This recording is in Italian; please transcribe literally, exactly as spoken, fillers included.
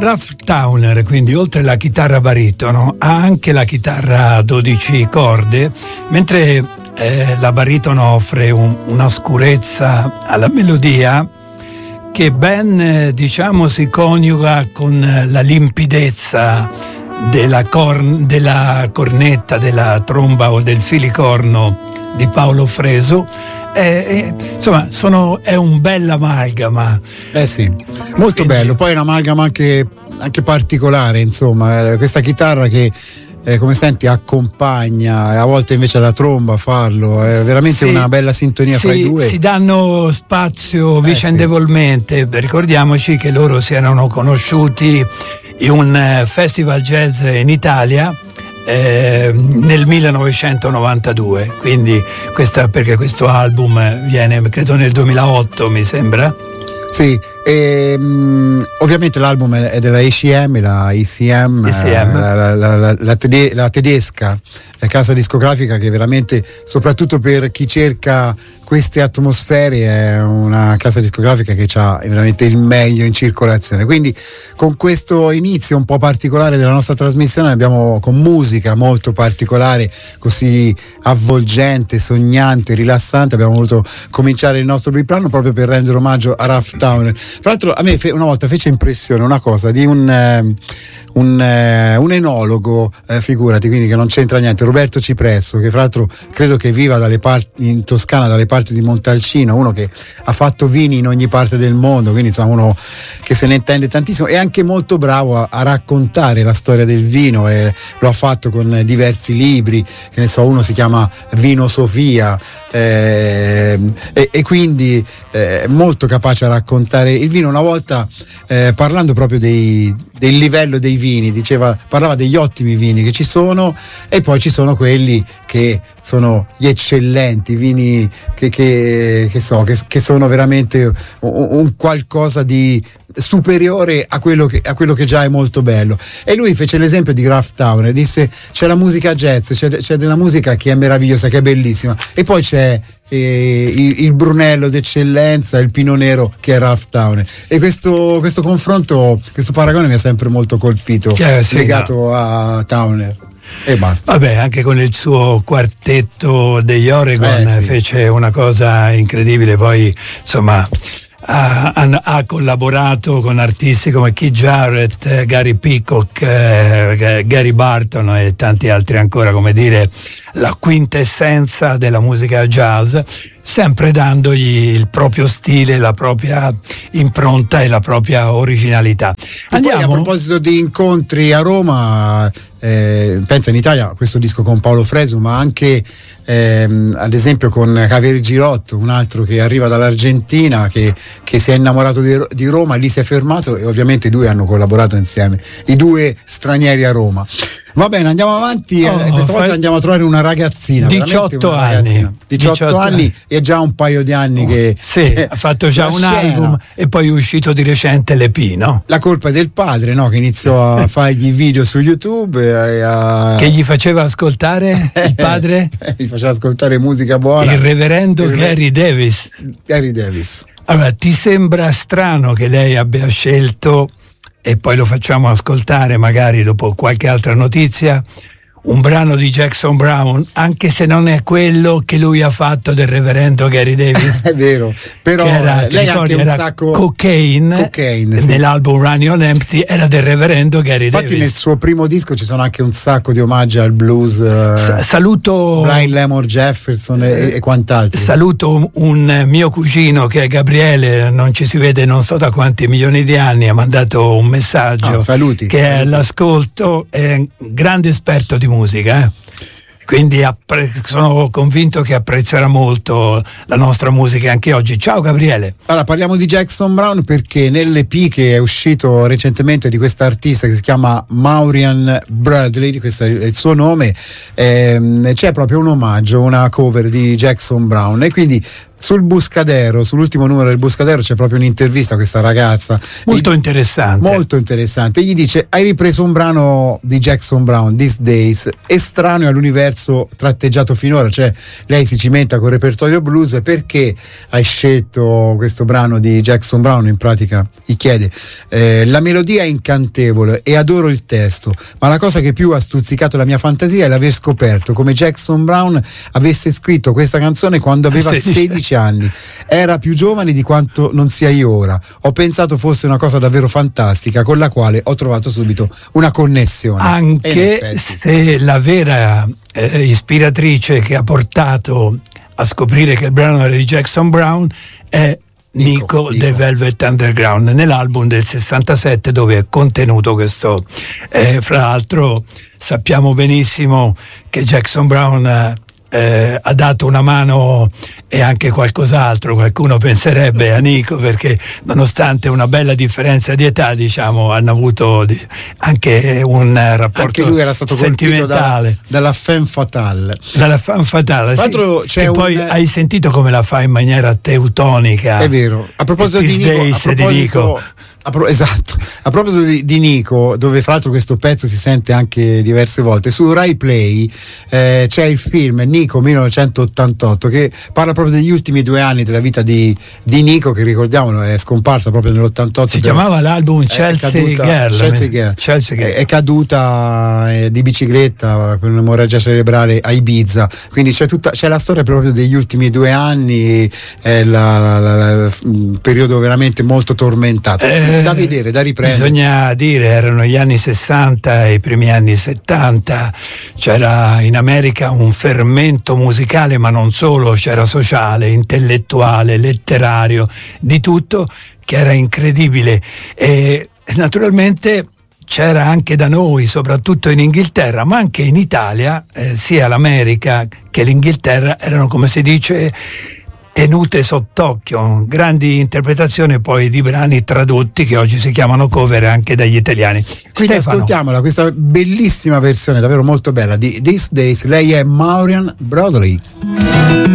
Ralph Towner, quindi oltre alla chitarra baritono ha anche la chitarra a dodici corde, mentre eh, la baritono offre un, una scurezza alla melodia che ben eh, diciamo si coniuga con la limpidezza della, corn, della cornetta, della tromba o del filicorno di Paolo Fresu. Eh, eh, insomma sono, è un bel amalgama. Eh sì, molto Quindi, bello. Poi è un amalgama anche, anche particolare, insomma, eh, questa chitarra che eh, come senti accompagna, a volte invece la tromba a farlo, è veramente sì, una bella sintonia sì, fra i due. Si danno spazio eh, vicendevolmente. Sì. Ricordiamoci che loro si erano conosciuti in un festival jazz in Italia Eh, nel millenovecentonovantadue, quindi questa, perché questo album viene credo nel duemilaotto, mi sembra. Sì, e, um, ovviamente l'album è della A C M, la E C M, E C M. La, la, la, la, la, tede- la tedesca casa discografica, che veramente, soprattutto per chi cerca queste atmosfere, è una casa discografica che ha veramente il meglio in circolazione. Quindi con questo inizio un po' particolare della nostra trasmissione, abbiamo con musica molto particolare, così avvolgente, sognante, rilassante, abbiamo voluto cominciare il nostro biplano proprio per rendere omaggio a Ralph Towner. Tra l'altro a me fe- una volta fece impressione una cosa di un eh, un, eh, un enologo, eh, figurati, quindi che non c'entra niente, Roberto Cipresso, che fra l'altro credo che viva dalle parti in Toscana, dalle parti di Montalcino, uno che ha fatto vini in ogni parte del mondo, quindi insomma uno che se ne intende tantissimo, e anche molto bravo a, a raccontare la storia del vino, e lo ha fatto con diversi libri, che ne so, uno si chiama Vino Sofia, eh, e, e quindi eh, molto capace a raccontare il vino. Una volta eh, parlando proprio dei, del livello dei vini, diceva, parlava degli ottimi vini che ci sono, e poi ci sono quelli che sono gli eccellenti vini che, che, che so che, che sono veramente un, un qualcosa di superiore a quello, che, a quello che già è molto bello. E lui fece l'esempio di Ralph Towner, disse: c'è la musica jazz, c'è, c'è della musica che è meravigliosa, che è bellissima, e poi c'è eh, il, il Brunello d'eccellenza, il Pinot Nero, che è Ralph Towner. E questo, questo confronto, questo paragone mi ha sempre molto colpito, che, sì, legato no. a Towner. E basta. Vabbè, anche con il suo quartetto degli Oregon eh, sì. fece una cosa incredibile. Poi insomma ha, ha, ha collaborato con artisti come Keith Jarrett, eh, Gary Peacock, eh, Gary Barton e tanti altri ancora, come dire, la quintessenza della musica jazz, sempre dandogli il proprio stile, la propria impronta e la propria originalità. Andiamo. Poi, a proposito di incontri a Roma, eh, pensa in Italia a questo disco con Paolo Fresu, ma anche ehm, ad esempio con Caveri Girotto, un altro che arriva dall'Argentina, che, che si è innamorato di, di Roma, lì si è fermato, e ovviamente i due hanno collaborato insieme, i due stranieri a Roma. Va bene, andiamo avanti. Oh, questa volta fai... andiamo a trovare una ragazzina, diciotto una anni ragazzina. diciotto, diciotto anni, e già un paio di anni oh, che sì, ha fatto già un scena. album, e poi è uscito di recente l'E P, no? La colpa è del padre, no? Che iniziò a fargli video su YouTube e a... che gli faceva ascoltare il padre? Gli faceva ascoltare musica buona, il reverendo il Gary re... Davis. Gary Davis. Allora, ti sembra strano che lei abbia scelto, e poi lo facciamo ascoltare magari dopo qualche altra notizia, un brano di Jackson Browne, anche se non è quello che lui ha fatto del reverendo Gary Davis? È vero, però era, lei ha anche un era sacco Cocaine, cocaine sì. Nell'album Running on Empty era del reverendo Gary Infatti Davis. Nel suo primo disco ci sono anche un sacco di omaggi al blues, S- saluto Blind Lemon Jefferson e, e quant'altro. Saluto un mio cugino che è Gabriele, non ci si vede non so da quanti milioni di anni, ha mandato un messaggio, oh, saluti, che saluti. È all'ascolto, è un grande esperto di musica, eh? Quindi appre- sono convinto che apprezzerà molto la nostra musica anche oggi. Ciao Gabriele. Allora, parliamo di Jackson Browne perché nell'E P che è uscito recentemente di questa artista che si chiama Maureen Bradley, questo è il suo nome, ehm, c'è proprio un omaggio, una cover di Jackson Browne, e quindi sul Buscadero, sull'ultimo numero del Buscadero c'è proprio un'intervista a questa ragazza molto gli, interessante molto interessante gli dice: hai ripreso un brano di Jackson Browne, These Days, estraneo all'universo tratteggiato finora, cioè lei si cimenta col repertorio blues. Perché hai scelto questo brano di Jackson Browne? In pratica gli chiede: eh, la melodia è incantevole e adoro il testo, ma la cosa che più ha stuzzicato la mia fantasia è l'aver scoperto come Jackson Browne avesse scritto questa canzone quando aveva sedici anni. Era più giovane di quanto non sia io ora. Ho pensato fosse una cosa davvero fantastica con la quale ho trovato subito una connessione. Anche se la vera eh, ispiratrice che ha portato a scoprire che il brano era di Jackson Browne è Nico, Nico The Velvet Underground, nell'album del sessantasette dove è contenuto questo. Eh, fra l'altro sappiamo benissimo che Jackson Browne Eh, ha dato una mano e anche qualcos'altro, qualcuno penserebbe a Nico, perché nonostante una bella differenza di età, diciamo, hanno avuto di, anche un rapporto anche lui era stato sentimentale dalla, dalla femme fatale dalla femme fatale sì. C'è e un... poi hai sentito come la fa in maniera teutonica, è vero. A proposito di Nico, a proposito, di Nico. A pro- esatto, a proposito di, di Nico, dove fra l'altro questo pezzo si sente anche diverse volte su Rai Play, eh, c'è il film Nico millenovecentottantotto che parla proprio degli ultimi due anni della vita di, di Nico, che ricordiamolo è scomparsa proprio nell'ottantotto. Si per, chiamava l'album Chelsea caduta, Girl, Chelsea Girl. Chelsea Girl. È, è caduta eh, di bicicletta per un'emorragia cerebrale a Ibiza, quindi c'è tutta c'è la storia proprio degli ultimi due anni, è la, la, la, la, un periodo veramente molto tormentato. Eh, da vedere, da riprendere. Bisogna dire, erano gli anni sessanta e i primi anni settanta, c'era in America un fermento musicale, ma non solo, c'era sociale, intellettuale, letterario, di tutto, che era incredibile. E naturalmente c'era anche da noi, soprattutto in Inghilterra, ma anche in Italia, eh, sia l'America che l'Inghilterra erano, come si dice, tenute sott'occhio, grandi interpretazioni poi di brani tradotti che oggi si chiamano cover anche dagli italiani. Quindi Stefano, ascoltiamola, questa bellissima versione davvero molto bella di These Days. Lei è Maureen Broadley.